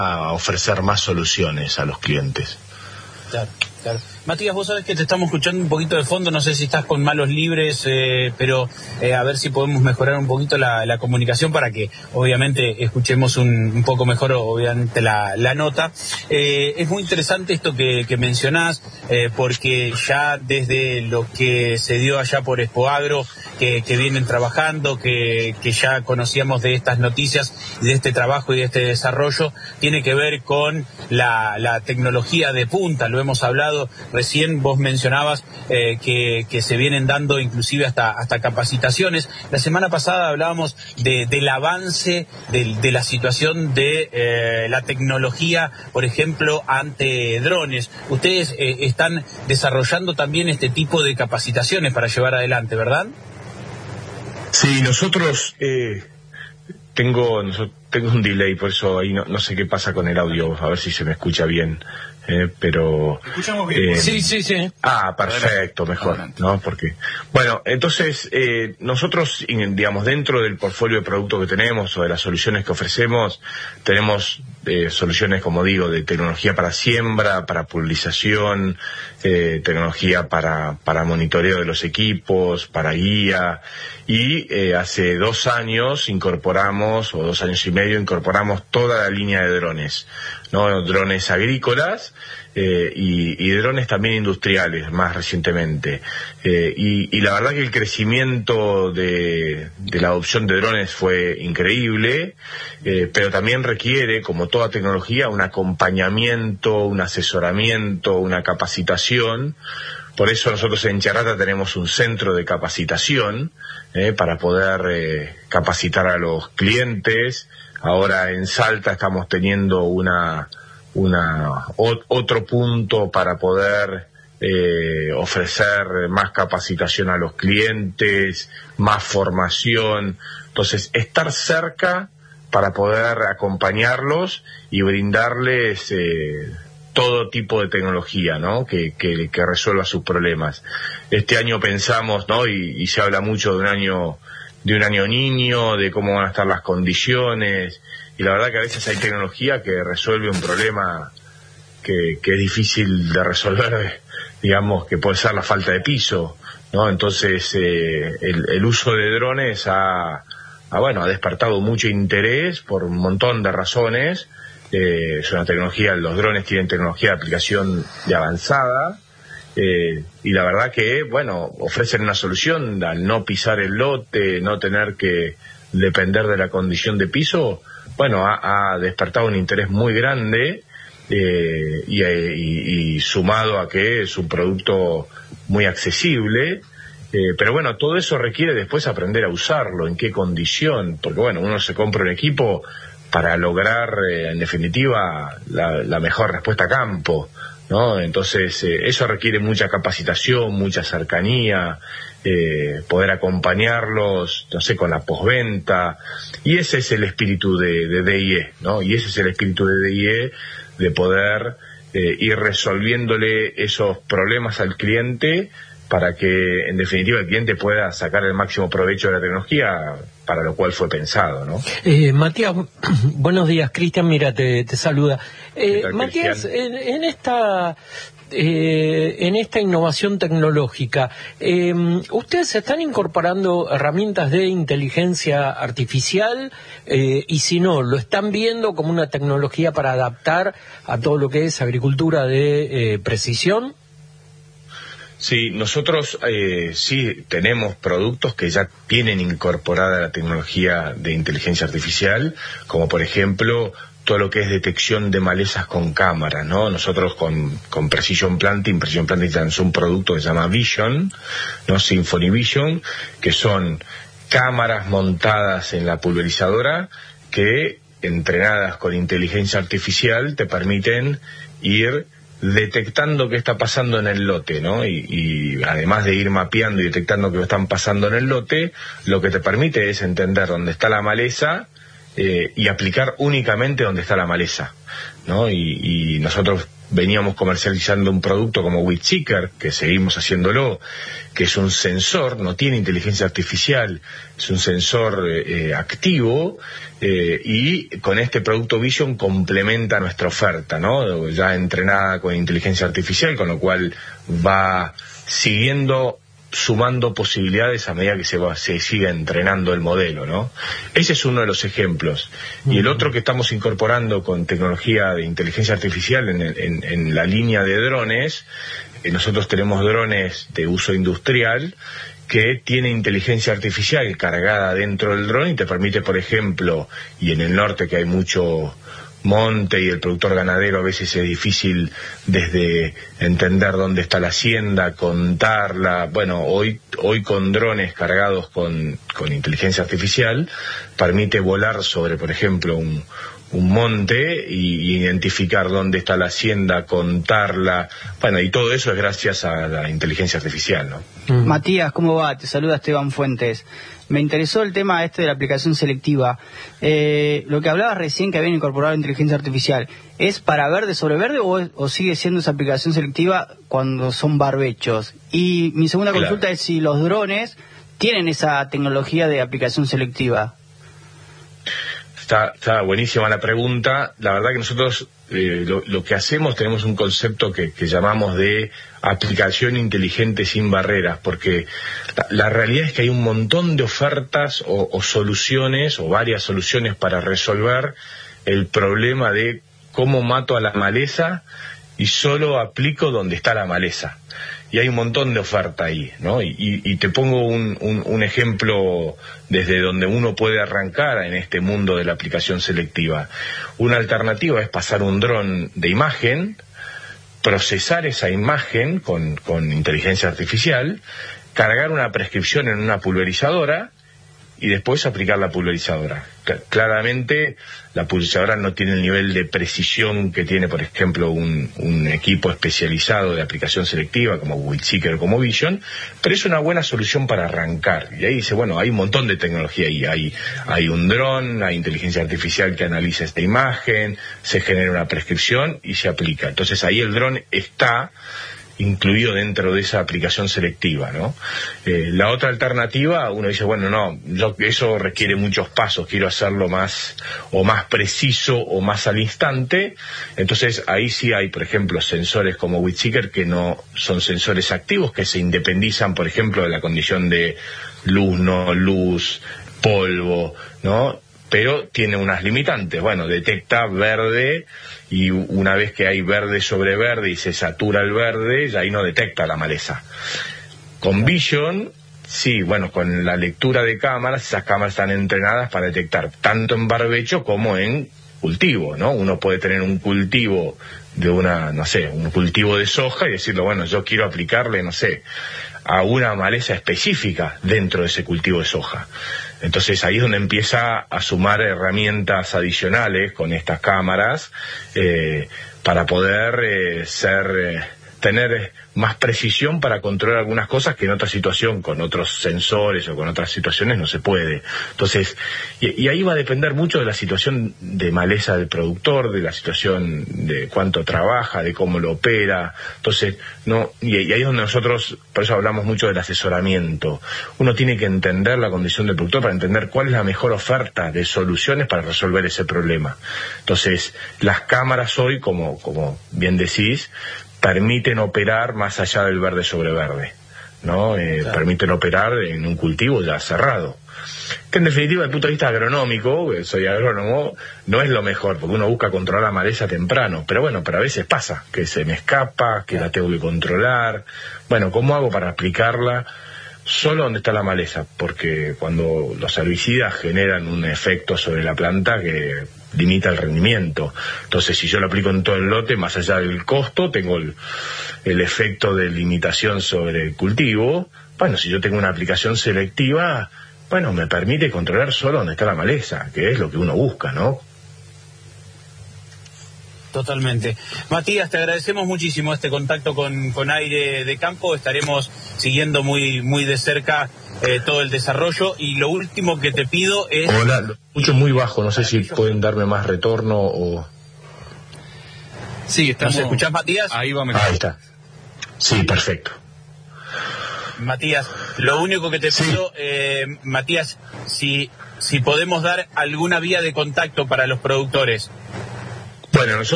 a ofrecer más soluciones a los clientes. Claro, claro. Matías, vos sabés que te estamos escuchando un poquito de fondo, no sé si estás con malos libres, pero a ver si podemos mejorar un poquito la comunicación para que obviamente escuchemos un poco mejor obviamente la nota. Es muy interesante esto que mencionás, porque ya desde lo que se dio allá por Expoagro, que vienen trabajando, que ya conocíamos de estas noticias y de este trabajo y de este desarrollo, tiene que ver con la tecnología de punta, lo hemos hablado. Recién vos mencionabas que se vienen dando inclusive hasta capacitaciones. La semana pasada hablábamos del avance de la situación de la tecnología, por ejemplo, ante drones. Ustedes están desarrollando también este tipo de capacitaciones para llevar adelante, ¿verdad? Sí, nosotros tengo un delay, por eso ahí no sé qué pasa con el audio, a ver si se me escucha bien. Pero escuchamos bien. Sí. Perfecto, mejor, ¿no? Porque bueno, entonces nosotros, digamos, dentro del portfolio de productos que tenemos o de las soluciones que ofrecemos, tenemos soluciones, como digo, de tecnología para siembra, para pulverización, tecnología para monitoreo de los equipos, para guía, y hace 2 años incorporamos, o 2 años y medio, incorporamos toda la línea de drones, ¿no? Drones agrícolas y drones también industriales más recientemente, y la verdad que el crecimiento de la adopción de drones fue increíble, pero también requiere, como toda tecnología, un acompañamiento, un asesoramiento, una capacitación. Por eso nosotros en Charrata tenemos un centro de capacitación para poder capacitar a los clientes. Ahora en Salta estamos teniendo otro punto para poder ofrecer más capacitación a los clientes, más formación. Entonces, estar cerca para poder acompañarlos y brindarles todo tipo de tecnología, ¿no? Que resuelva sus problemas. Este año pensamos, ¿no? Y se habla mucho de un año niño, de cómo van a estar las condiciones, y la verdad que a veces hay tecnología que resuelve un problema que es difícil de resolver, digamos, que puede ser la falta de piso, ¿no? Entonces el uso de drones ha despertado mucho interés por un montón de razones. Es una tecnología, los drones tienen tecnología de aplicación de avanzada, y la verdad que, ofrecen una solución al no pisar el lote, no tener que depender de la condición de piso. Ha despertado un interés muy grande, y sumado a que es un producto muy accesible, pero todo eso requiere después aprender a usarlo, en qué condición, porque uno se compra un equipo para lograr, en definitiva, la mejor respuesta a campo, ¿no? Entonces, eso requiere mucha capacitación, mucha cercanía, poder acompañarlos, con la postventa, y ese es el espíritu de DIE, ¿no? Y ese es el espíritu de DIE, de poder ir resolviéndole esos problemas al cliente para que, en definitiva, el cliente pueda sacar el máximo provecho de la tecnología para lo cual fue pensado, ¿no? Matías, buenos días. Cristian, mira, te saluda. Matías, en esta innovación tecnológica, ¿ustedes están incorporando herramientas de inteligencia artificial? Y si no, ¿lo están viendo como una tecnología para adaptar a todo lo que es agricultura de precisión? Sí, nosotros sí tenemos productos que ya tienen incorporada la tecnología de inteligencia artificial, como por ejemplo todo lo que es detección de malezas con cámara, ¿no? Nosotros con Precision Planting lanzó un producto que se llama Vision, ¿no? Symphony Vision, que son cámaras montadas en la pulverizadora que, entrenadas con inteligencia artificial, te permiten ir detectando qué está pasando en el lote, ¿no? Y además de ir mapeando y detectando qué están pasando en el lote, lo que te permite es entender dónde está la maleza, y aplicar únicamente donde está la maleza, ¿no? Y nosotros veníamos comercializando un producto como WeedSeeker, que seguimos haciéndolo, que es un sensor, no tiene inteligencia artificial, es un sensor activo, y con este producto Vision complementa nuestra oferta, ¿no? Ya entrenada con inteligencia artificial, con lo cual va sumando posibilidades a medida que se siga entrenando el modelo, ¿no? Ese es uno de los ejemplos. Y el otro que estamos incorporando con tecnología de inteligencia artificial en la línea de drones, nosotros tenemos drones de uso industrial que tiene inteligencia artificial cargada dentro del dron y te permite, por ejemplo, y en el norte que hay mucho monte y el productor ganadero a veces es difícil desde entender dónde está la hacienda, contarla. Bueno, hoy con drones cargados con inteligencia artificial permite volar sobre, por ejemplo, un monte y identificar dónde está la hacienda, contarla. Bueno, y todo eso es gracias a la inteligencia artificial, ¿no? Matías, ¿cómo va? Te saluda Esteban Fuentes. Me interesó el tema de la aplicación selectiva. Lo que hablabas recién que habían incorporado inteligencia artificial, ¿es para verde sobre verde o sigue siendo esa aplicación selectiva cuando son barbechos? Y mi segunda consulta es si los drones tienen esa tecnología de aplicación selectiva. Está buenísima la pregunta. La verdad que nosotros lo que hacemos, tenemos un concepto que llamamos de aplicación inteligente sin barreras, porque la realidad es que hay un montón de ofertas o soluciones, o varias soluciones para resolver el problema de cómo mato a la maleza y solo aplico donde está la maleza. Y hay un montón de oferta ahí, ¿no? Y te pongo un ejemplo desde donde uno puede arrancar en este mundo de la aplicación selectiva. Una alternativa es pasar un dron de imagen, procesar esa imagen con inteligencia artificial, cargar una prescripción en una pulverizadora y después aplicar la pulverizadora. Claramente la pulverizadora no tiene el nivel de precisión que tiene, por ejemplo, un equipo especializado de aplicación selectiva como WeedSeeker, como Vision, pero es una buena solución para arrancar. Y ahí dice, bueno, hay un montón de tecnología ahí. Hay un dron, hay inteligencia artificial que analiza esta imagen, se genera una prescripción y se aplica. Entonces ahí el dron está incluido dentro de esa aplicación selectiva, ¿no? La otra alternativa, uno dice, bueno, no, eso requiere muchos pasos, quiero hacerlo más preciso o más al instante. Entonces ahí sí hay, por ejemplo, sensores como WeedSeeker que no son sensores activos, que se independizan, por ejemplo, de la condición de luz, no luz, polvo, ¿no? Pero tiene unas limitantes. Bueno, detecta verde y una vez que hay verde sobre verde y se satura el verde, ya ahí no detecta la maleza. Con Vision, sí, bueno, con la lectura de cámaras, esas cámaras están entrenadas para detectar tanto en barbecho como en cultivo, ¿no? Uno puede tener un cultivo de un cultivo de soja y decirle, bueno, yo quiero aplicarle, a una maleza específica dentro de ese cultivo de soja. Entonces ahí es donde empieza a sumar herramientas adicionales con estas cámaras para poder tener más precisión para controlar algunas cosas que en otra situación, con otros sensores o con otras situaciones no se puede. Entonces, y ahí va a depender mucho de la situación de maleza del productor, de la situación de cuánto trabaja, de cómo lo opera. Entonces, y ahí es donde nosotros, por eso hablamos mucho del asesoramiento. Uno tiene que entender la condición del productor para entender cuál es la mejor oferta de soluciones para resolver ese problema. Entonces, las cámaras hoy, como bien decís, permiten operar más allá del verde sobre verde, ¿no? Claro. Permiten operar en un cultivo ya cerrado. Que en definitiva, desde el punto de vista agronómico, soy agrónomo, no es lo mejor, porque uno busca controlar la maleza temprano. Pero bueno, pero a veces pasa, que se me escapa, que la tengo que controlar. Bueno, ¿cómo hago para aplicarla solo donde está la maleza? Porque cuando los herbicidas generan un efecto sobre la planta que limita el rendimiento. Entonces, si yo lo aplico en todo el lote, más allá del costo, tengo el efecto de limitación sobre el cultivo. Bueno, si yo tengo una aplicación selectiva, bueno, me permite controlar solo donde está la maleza, que es lo que uno busca, ¿no? Totalmente. Matías, te agradecemos muchísimo este contacto con Aire de Campo. Estaremos siguiendo muy muy de cerca todo el desarrollo. Y lo último que te pido es... Hola, lo escucho muy bajo, no sé si pueden darme más retorno o... Sí, estamos. ¿Nos escuchás, Matías? Ahí va mejor. Ahí está. Sí, perfecto. Matías, lo único que te pido, Matías, si podemos dar alguna vía de contacto para los productores. Bueno, nosotros